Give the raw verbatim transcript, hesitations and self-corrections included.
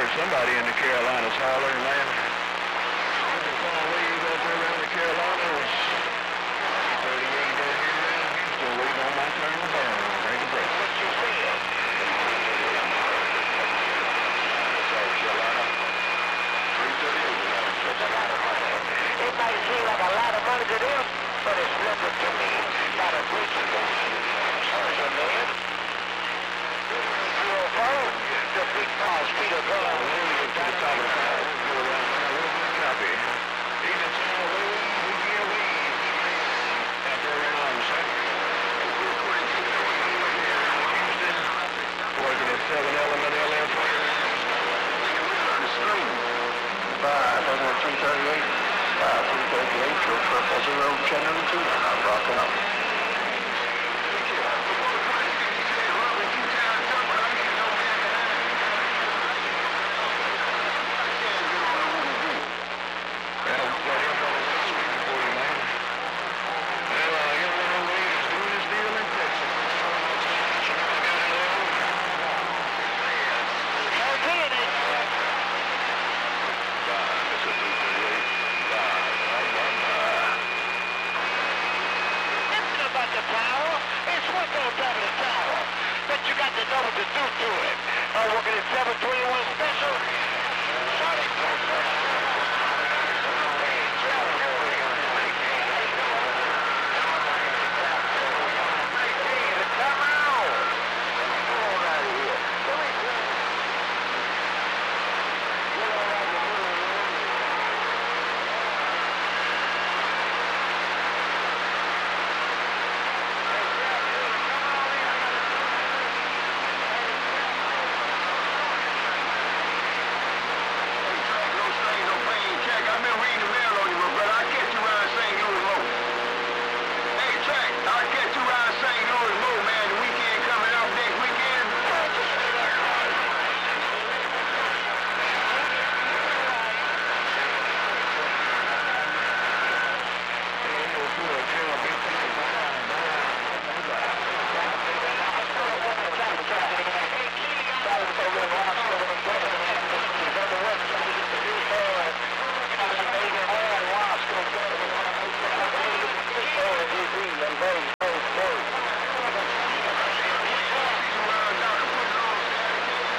somebody in the Carolinas hollering, man. Every time we go up there around the Carolinas, thirty-eight down here around Houston, waiting on my turn to burn. Take a break. What you saying? South Carolina, three thirty-eight. That's a lot of money. It might seem like a lot of money to them, but it's nothing to me. Not a preacher. Sorry, man. two oh four, the big boss, Peter Gunn. We'll to the top of the tower. We'll go around the tower. We'll copy. He's a tower. We'll get away. After around second. Houston. Working at seven element L F. Five, over three thirty-eight. Five, three thirty-eight, to triple zero, general two. I'm rocking up.